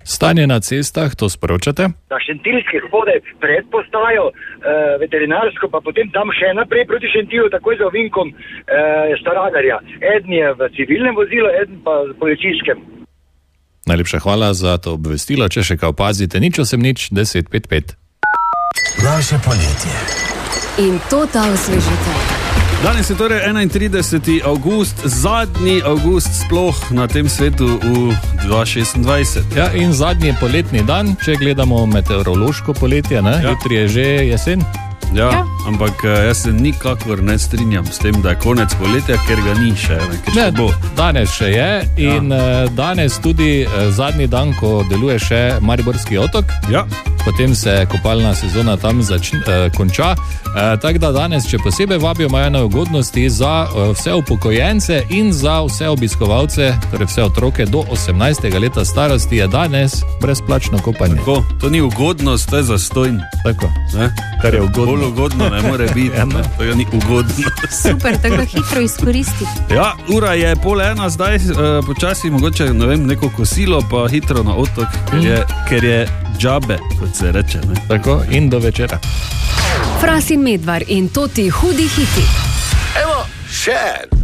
Stanje na cestah, to sporočate? Na Šentilskih vode pred postajo veterinarsko, pa potem tam še naprej proti Šentilu, takoj za ovinkom Staradarja. Eden je v civilnem vozilu, eden pa v policijskem. Najlepša hvala za to obvestilo. Če še kaj opazite, 085 1055. Naše poletje. In to ta osvežitev. Danes je torej 31. avgust, zadnji avgust sploh na tem svetu v 2026. Ja, in zadnji poletni dan, če gledamo meteorološko poletje, ne? Ja. Jutri je že jesen. Ja, ampak jaz se nikakor ne strinjam s tem, da je konec poletja, ker ga ni še. Ne, danes še je in danes tudi zadnji dan, ko deluje še Mariborski otok. Ja. Potem se kopalna sezona tam konča. Tako da danes, če posebej vabijo, imajo na ugodnosti za vse upokojence in za vse obiskovalce, torej vse otroke do 18. leta starosti, je danes brezplačno kopanje. Tako, to ni ugodnost, to je zastojn. Tako, ne? Kar je ugodno. Bolj ugodno ne more biti, ne? To je ni ugodno. Super, tako hitro izkoristiti. Ja, ura je 12:30 zdaj, počasi mogoče, ne vem, neko kosilo, pa hitro na otok, ker je džabe, kot se reče. Ne? Tako, in do večera. Fras in Medvar in to ti hudi hiti. Evo, še en.